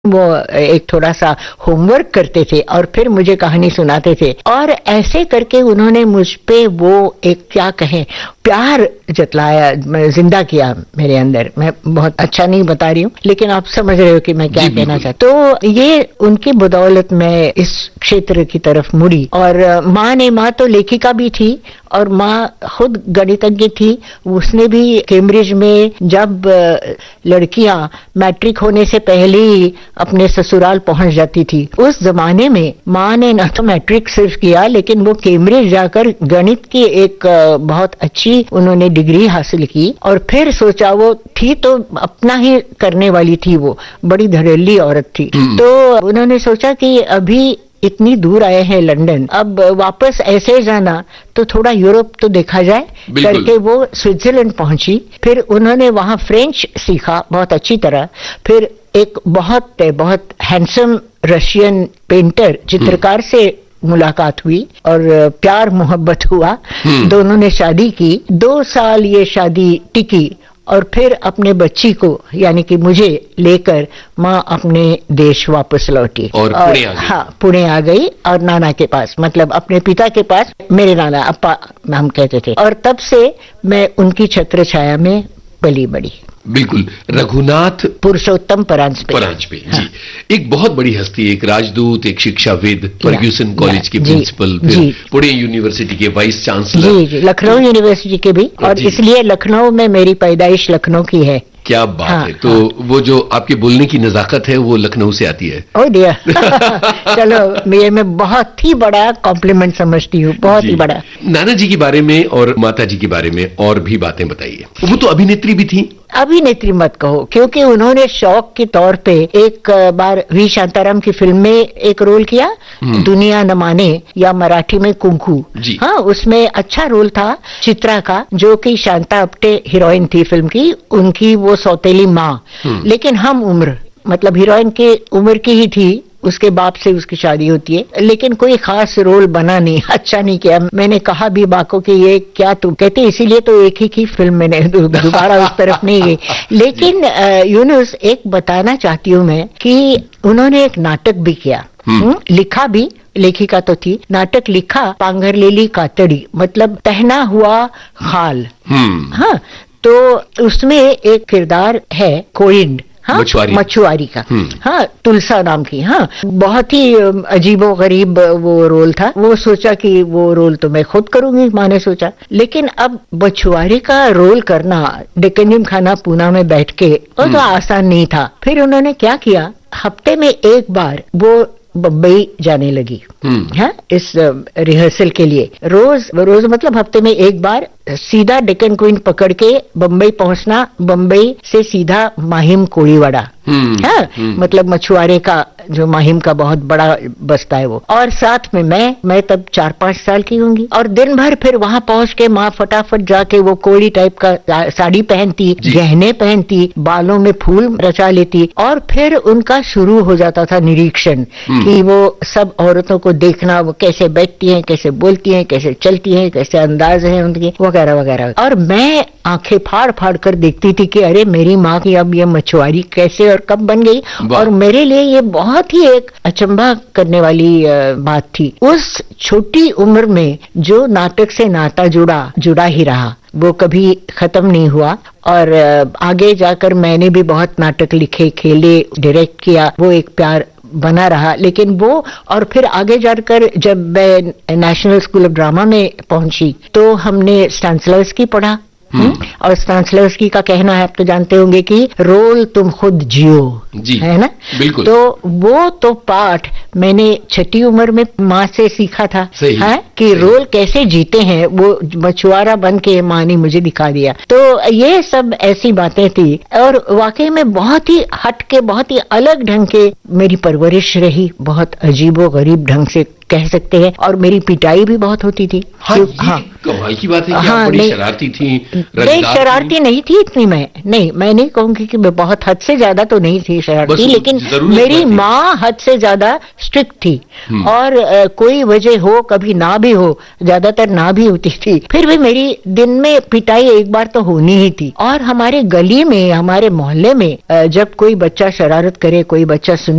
वो एक थोड़ा सा होमवर्क करते थे और फिर मुझे कहानी सुनाते थे और ऐसे करके उन्होंने मुझ पे वो एक क्या कहें प्यार जतलाया, जिंदा किया मेरे अंदर। मैं बहुत अच्छा नहीं बता रही हूँ, लेकिन आप समझ रहे हो कि मैं क्या कहना चाहती हूँ। तो ये उनकी बदौलत मैं इस क्षेत्र की तरफ मुड़ी। और माँ तो लेखिका भी थी और माँ खुद गणितज्ञ थी। उसने भी कैम्ब्रिज में जब लड़कियां मैट्रिक होने से पहले ही अपने ससुराल पहुंच जाती थी, उस जमाने में माँ ने न तो मैट्रिक सिर्फ किया, लेकिन वो कैम्ब्रिज जाकर गणित की एक बहुत अच्छी उन्होंने डिग्री हासिल की। और फिर सोचा, वो थी तो अपना ही करने वाली थी, वो बड़ी धड़ल्ली औरत थी। तो उन्होंने सोचा कि अभी इतनी दूर आए हैं लंदन, अब वापस ऐसे जाना तो थोड़ा यूरोप तो देखा जाए करके वो स्विट्जरलैंड पहुंची। फिर उन्होंने वहां फ्रेंच सीखा बहुत अच्छी तरह। फिर एक बहुत हैंडसम रशियन पेंटर, चित्रकार से मुलाकात हुई और प्यार मोहब्बत हुआ। दोनों ने शादी की। 2 साल ये शादी टिकी और फिर अपने बच्ची को यानी कि मुझे लेकर माँ अपने देश वापस लौटी और पुणे आ गई। हाँ, पुणे आ गई और नाना के पास, मतलब अपने पिता के पास, मेरे नाना अप्पा हम कहते थे। और तब से मैं उनकी छत्र छाया में पली बड़ी। बिल्कुल। रघुनाथ पुरुषोत्तम परांजपे जी, एक बहुत बड़ी हस्ती, एक राजदूत, एक शिक्षाविद, फर्ग्यूसन कॉलेज के प्रिंसिपल, फिर पुणे यूनिवर्सिटी के वाइस चांसलर, जी, लखनऊ यूनिवर्सिटी के भी। और इसलिए लखनऊ में मेरी पैदाइश लखनऊ की है। क्या बात है। तो वो जो आपके बोलने की नजाकत है वो लखनऊ से आती है। ओह डियर चलो, ये मैं बहुत ही बड़ा कॉम्प्लीमेंट समझती हूँ, बहुत ही बड़ा। नाना जी के बारे में और माता जी के बारे में और भी बातें बताइए। वो तो अभिनेत्री भी थी। अभिनेत्री मत कहो, क्योंकि उन्होंने शौक के तौर पे एक बार वी शांताराम की फिल्म में एक रोल किया, दुनिया न माने, या मराठी में कुंकू। हाँ, उसमें अच्छा रोल था चित्रा का, जो कि शांता अप्टे हीरोइन थी फिल्म की, उनकी वो सौतेली माँ। लेकिन हम उम्र, मतलब हीरोइन के उम्र की ही थी, उसके बाप से उसकी शादी होती है, लेकिन कोई खास रोल बना नहीं, अच्छा नहीं किया। मैंने कहा भी बाको कि ये क्या तुम कहते, इसीलिए तो एक ही फिल्म मैंने दोबारा उस तरफ नहीं गई। लेकिन यूनुस, एक बताना चाहती हूँ मैं कि उन्होंने एक नाटक भी किया, लिखा भी, लेखिका तो थी, नाटक लिखा, पांघरलेली कातड़ी, मतलब पहना हुआ खाल। हाँ, तो उसमें एक किरदार है कोइंड, हाँ, मछुआरी का। हाँ, तुलसा नाम की। हाँ, बहुत ही अजीबो गरीब वो रोल था। वो सोचा कि वो रोल तो मैं खुद करूंगी, माँ ने सोचा। लेकिन अब मछुआरी का रोल करना डेक्कन खाना पूना में बैठ के, वो तो आसान नहीं था। फिर उन्होंने क्या किया, हफ्ते में एक बार वो बम्बई जाने लगी, हाँ, इस रिहर्सल के लिए। रोज मतलब हफ्ते में एक बार सीधा डेक्कन क्वीन पकड़ के बम्बई पहुंचना, बम्बई से सीधा माहिम कोळीवाड़ा, हाँ, मतलब मछुआरे का जो माहिम का बहुत बड़ा बस्ता है वो। और साथ में मैं तब 4-5 साल की होंगी। और दिन भर फिर वहां पहुंच के माँ फटाफट जाके वो कोड़ी टाइप का साड़ी पहनती, गहने पहनती, बालों में फूल रचा लेती, और फिर उनका शुरू हो जाता था निरीक्षण कि वो सब औरतों को देखना, वो कैसे बैठती हैं, कैसे बोलती हैं, कैसे चलती हैं, कैसे अंदाज है उनके, वगैरह वगैरह। और मैं आंखें फाड़ फाड़ कर देखती थी कि अरे मेरी माँ की अब ये मछुआरी कैसे और कब बन गई। और मेरे लिए ये बहुत ही एक अचंभा करने वाली बात थी। उस छोटी उम्र में जो नाटक से नाता जुड़ा ही रहा, वो कभी खत्म नहीं हुआ। और आगे जाकर मैंने भी बहुत नाटक लिखे, खेले, डायरेक्ट किया, वो एक प्यार बना रहा। लेकिन वो, और फिर आगे जाकर जब मैं नेशनल स्कूल ऑफ ड्रामा में पहुंची तो हमने स्टानिस्लॉवस्की पढ़ा। और स्टानिस्लॉवस्की का कहना है, आप तो जानते होंगे कि रोल तुम खुद जियो, है ना। बिल्कुल। तो वो तो पाठ मैंने 6ठी उम्र में माँ से सीखा था, है कि रोल कैसे जीते हैं, वो मछुआरा बन के माँ ने मुझे दिखा दिया। तो ये सब ऐसी बातें थी। और वाकई में बहुत ही हट के, बहुत ही अलग ढंग के मेरी परवरिश रही, बहुत अजीबो गरीब ढंग से कह सकते हैं। और मेरी पिटाई भी बहुत होती थी। हाँ, कमाल की बात है कि आप बड़ी शरारती थी। नहीं, शरारती नहीं थी इतनी। मैं नहीं कहूंगी कि मैं बहुत हद से ज्यादा तो नहीं थी शरारती, लेकिन मेरी माँ हद से ज्यादा स्ट्रिक्ट थी। और कोई वजह हो, कभी ना भी हो, ज्यादातर ना भी होती थी, फिर भी मेरी दिन में पिटाई एक बार तो होनी ही थी। और हमारे गली में, हमारे मोहल्ले में जब कोई बच्चा शरारत करे, कोई बच्चा